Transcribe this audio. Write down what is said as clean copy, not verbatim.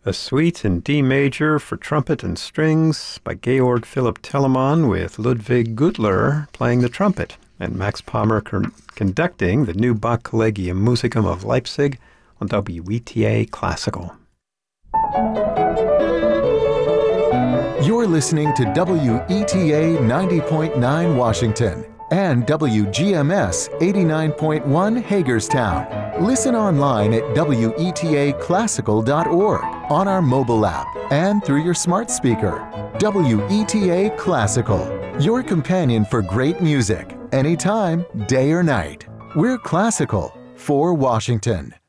A Suite in D Major for Trumpet and Strings by Georg Philipp Telemann with Ludwig Gudler playing the trumpet and Max Palmer conducting the new Bach Collegium Musicum of Leipzig on WETA Classical. You're listening to WETA 90.9 Washington and WGMS 89.1 Hagerstown. Listen online at WETAclassical.org, on our mobile app, and through your smart speaker. WETA Classical, your companion for great music, anytime, day or night. We're classical for Washington.